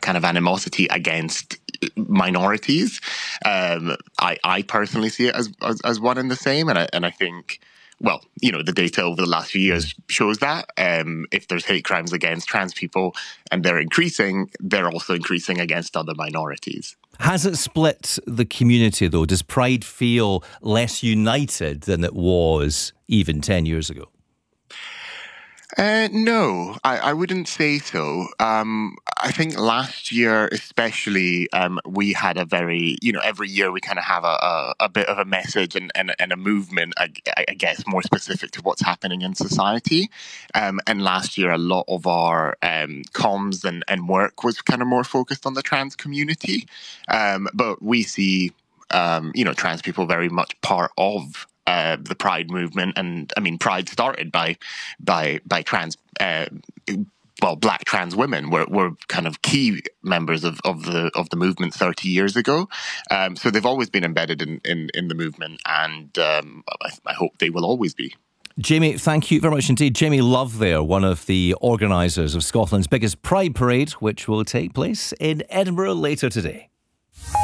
kind of animosity against minorities. I personally see it as one and the same, and I think, well, the data over the last few years shows that if there's hate crimes against trans people and they're increasing, they're also increasing against other minorities. Has it split the community, though? Does Pride feel less united than it was even 10 years ago? No, I wouldn't say so. I think last year especially, we had a very, every year we kind of have a bit of a message and a movement, I guess, more specific to what's happening in society. And last year, a lot of our comms and work was kind of more focused on the trans community. But we see, trans people very much part of the Pride movement, and I mean, Pride started by trans, Black trans women were kind of key members of the movement 30 years ago. So they've always been embedded in the movement, and I hope they will always be. Jamie, thank you very much indeed. Jamie Love there, one of the organisers of Scotland's biggest Pride Parade, which will take place in Edinburgh later today.